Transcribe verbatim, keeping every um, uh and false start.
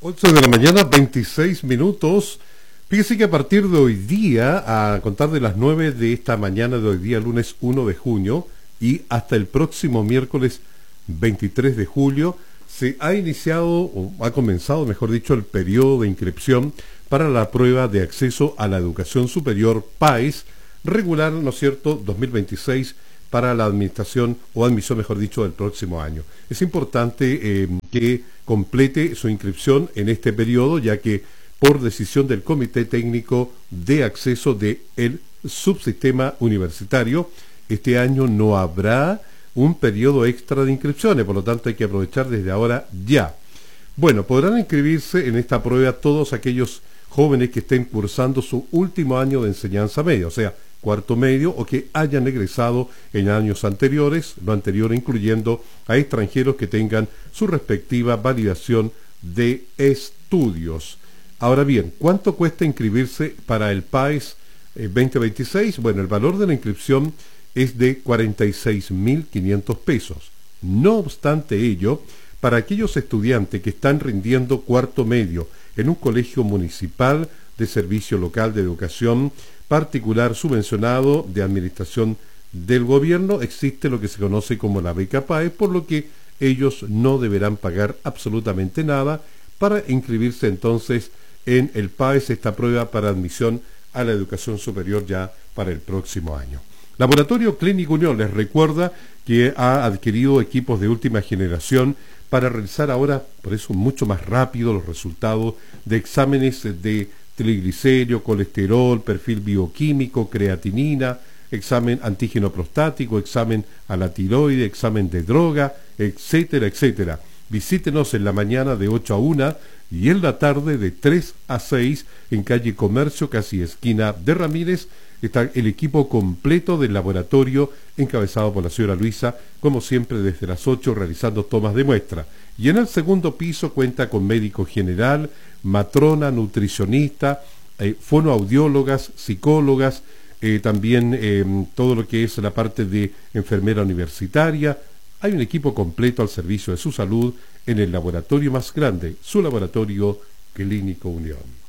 ocho de la mañana, veintiséis minutos. Fíjese que a partir de hoy día, a contar de las nueve de esta mañana de hoy día, lunes uno de junio, y hasta el próximo miércoles veintitrés de julio, se ha iniciado, o ha comenzado, mejor dicho, el periodo de inscripción para la prueba de acceso a la educación superior PAES regular, ¿no es cierto?, dos mil veintiséis para la administración o admisión, mejor dicho, del próximo año. Es importante eh, que complete su inscripción en este periodo, ya que por decisión del Comité Técnico de Acceso del Subsistema Universitario, este año no habrá un periodo extra de inscripciones, por lo tanto hay que aprovechar desde ahora ya. Bueno, podrán inscribirse en esta prueba todos aquellos jóvenes que estén cursando su último año de enseñanza media, o sea, cuarto medio, o que hayan egresado en años anteriores, lo anterior incluyendo a extranjeros que tengan su respectiva validación de estudios. Ahora bien, ¿cuánto cuesta inscribirse para el PAES eh, veinte veintiséis? Bueno, el valor de la inscripción es de cuarenta y seis mil quinientos pesos. No obstante ello, para aquellos estudiantes que están rindiendo cuarto medio en un colegio municipal de servicio local de educación particular subvencionado de administración del gobierno, existe lo que se conoce como la beca PAES, por lo que ellos no deberán pagar absolutamente nada para inscribirse entonces en el PAES, esta prueba para admisión a la educación superior ya para el próximo año. Laboratorio Clínico Unión les recuerda que ha adquirido equipos de última generación para realizar ahora, por eso mucho más rápido, los resultados de exámenes de triglicéridos, colesterol, perfil bioquímico, creatinina, examen antígeno prostático, examen a la tiroide, examen de droga, etcétera, etcétera. Visítenos en la mañana de ocho a una y en la tarde de tres a seis en calle Comercio, casi esquina de Ramírez. Está el equipo completo del laboratorio encabezado por la señora Luisa, como siempre desde las ocho realizando tomas de muestra. Y en el segundo piso cuenta con médico general, matrona, nutricionista, eh, fonoaudiólogas, psicólogas, eh, también eh, todo lo que es la parte de enfermera universitaria. Hay un equipo completo al servicio de su salud en el laboratorio más grande, su laboratorio Clínico Unión.